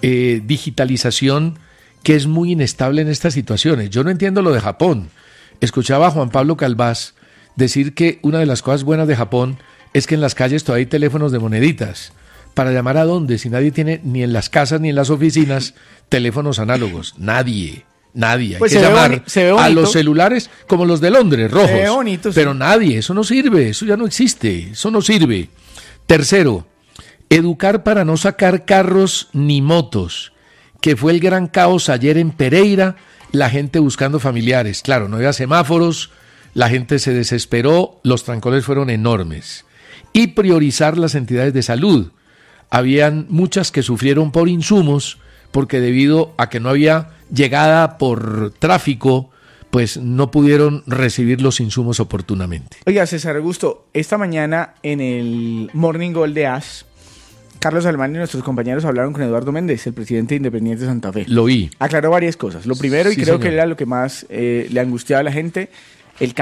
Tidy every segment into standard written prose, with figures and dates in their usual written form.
digitalización que es muy inestable en estas situaciones. Yo no entiendo lo de Japón. Escuchaba a Juan Pablo Calvás decir que una de las cosas buenas de Japón es que en las calles todavía hay teléfonos de moneditas. ¿Para llamar a dónde? Si nadie tiene, ni en las casas ni en las oficinas, teléfonos análogos. Nadie. Hay pues que llamar a los celulares como los de Londres, rojos. Se ve bonito, sí. Pero nadie, eso no sirve, eso ya no existe, eso no sirve. Tercero, educar para no sacar carros ni motos, que fue el gran caos ayer en Pereira, la gente buscando familiares. Claro, no había semáforos, la gente se desesperó, los trancones fueron enormes. Y priorizar las entidades de salud. Habían muchas que sufrieron por insumos, porque debido a que no había llegada por tráfico, pues no pudieron recibir los insumos oportunamente. Oiga, César Augusto, esta mañana en el Morning Call de AS, Carlos Alemán y nuestros compañeros hablaron con Eduardo Méndez, el presidente de Independiente Santa Fe. Lo vi. Aclaró varias cosas. Lo primero, y creo que era lo que más le angustiaba a la gente, el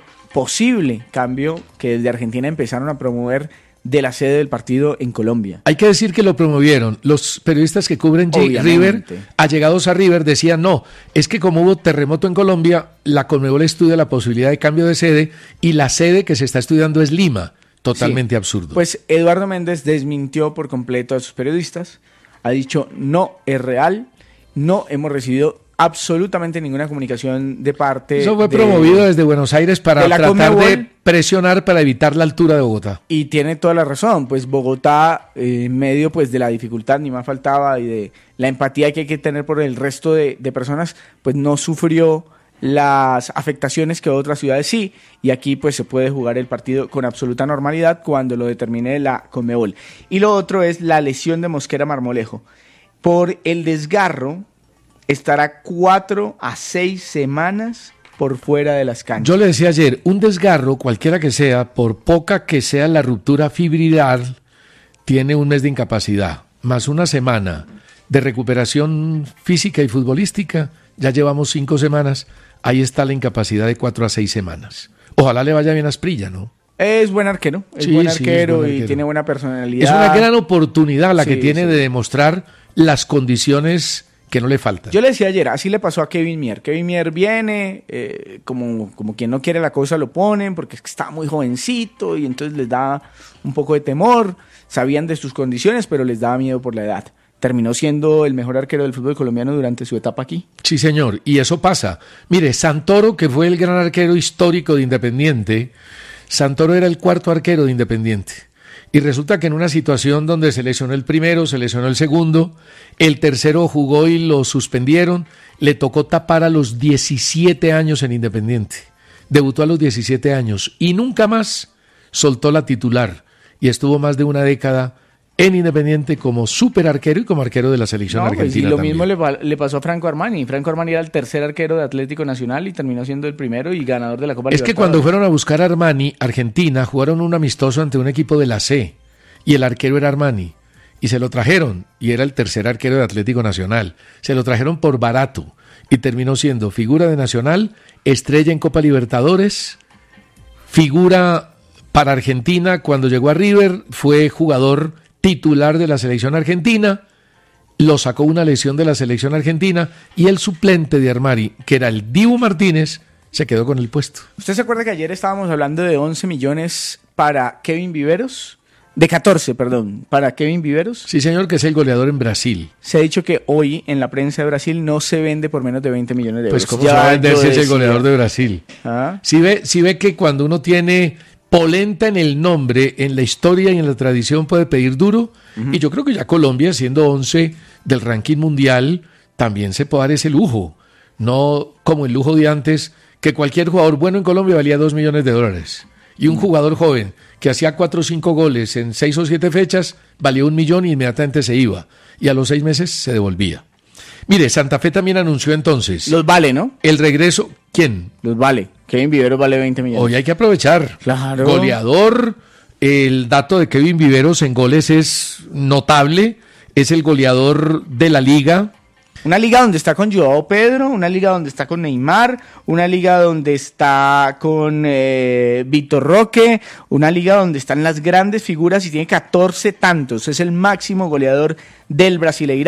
posible cambio que desde Argentina empezaron a promover de la sede del partido en Colombia. Hay que decir que lo promovieron. Los periodistas que cubren River, allegados a River, decían no, es que como hubo terremoto en Colombia, la Conmebol estudia la posibilidad de cambio de sede y la sede que se está estudiando es Lima. Totalmente absurdo. Pues Eduardo Méndez desmintió por completo a sus periodistas, ha dicho no es real, no hemos recibido absolutamente ninguna comunicación de parte. Eso fue promovido desde Buenos Aires para tratar Conmebol, de presionar para evitar la altura de Bogotá. Y tiene toda la razón, pues Bogotá, en medio pues de la dificultad, ni más faltaba, y de la empatía que hay que tener por el resto de personas, pues no sufrió las afectaciones que otras ciudades sí, y aquí pues se puede jugar el partido con absoluta normalidad cuando lo determine la Conmebol. Y lo otro es la lesión de Mosquera Marmolejo. Por el desgarro estará 4 a 6 semanas por fuera de las canchas. Yo le decía ayer, un desgarro, cualquiera que sea, por poca que sea la ruptura fibrilar, tiene un mes de incapacidad, más una semana de recuperación física y futbolística, ya llevamos 5 semanas, ahí está la incapacidad de 4 a 6 semanas. Ojalá le vaya bien a Asprilla, ¿no? Es buen arquero, es buen arquero y tiene buena personalidad. Es una gran oportunidad la que tiene de demostrar las condiciones que no le faltan. Yo le decía ayer, así le pasó a Kevin Mier. Kevin Mier viene, como quien no quiere la cosa lo ponen, porque está muy jovencito y entonces les da un poco de temor. Sabían de sus condiciones, pero les daba miedo por la edad. Terminó siendo el mejor arquero del fútbol colombiano durante su etapa aquí. Sí, señor, y eso pasa. Mire, Santoro, que fue el gran arquero histórico de Independiente, Santoro era el 4º arquero de Independiente. Y resulta que en una situación donde se lesionó el primero, se lesionó el segundo, el tercero jugó y lo suspendieron, le tocó tapar a los 17 años en Independiente. Debutó a los 17 años y nunca más soltó la titular. Y estuvo más de una década en Independiente como super arquero y como arquero de la selección argentina. Y lo mismo le pasó a Franco Armani. Franco Armani era el 3er arquero de Atlético Nacional y terminó siendo el primero y ganador de la Copa Libertadores. Es que cuando fueron a buscar a Armani, Argentina, jugaron un amistoso ante un equipo de la C y el arquero era Armani y se lo trajeron y era el 3er arquero de Atlético Nacional. Se lo trajeron por barato y terminó siendo figura de Nacional, estrella en Copa Libertadores, figura para Argentina cuando llegó a River, fue jugador titular de la selección argentina, lo sacó una lesión de la selección argentina y el suplente de Armani, que era el Dibu Martínez, se quedó con el puesto. ¿Usted se acuerda que ayer estábamos hablando de 11 millones para Kevin Viveros? De 14, perdón, para Kevin Viveros. Sí, señor, que es el goleador en Brasil. Se ha dicho que hoy en la prensa de Brasil no se vende por menos de 20 millones de euros. Pues ¿cómo se va a vender si es el goleador de Brasil? ¿Ah? Si ve que cuando uno tiene polenta en el nombre, en la historia y en la tradición puede pedir duro, y yo creo que ya Colombia, siendo 11 del ranking mundial, también se puede dar ese lujo, no como el lujo de antes, que cualquier jugador bueno en Colombia valía $2 millones, y un jugador joven que hacía 4 o 5 goles en 6 o 7 fechas, valía $1 millón y inmediatamente se iba, y a los 6 meses se devolvía. Mire, Santa Fe también anunció entonces... Los vale, ¿no? El regreso... ¿Quién? Los vale. Kevin Viveros vale 20 millones. Hoy hay que aprovechar. Claro. Goleador. El dato de Kevin Viveros en goles es notable. Es el goleador de la liga. Una liga donde está con Joao Pedro, una liga donde está con Neymar, una liga donde está con Vitor Roque, una liga donde están las grandes figuras y tiene 14 tantos. Es el máximo goleador del Brasileirão.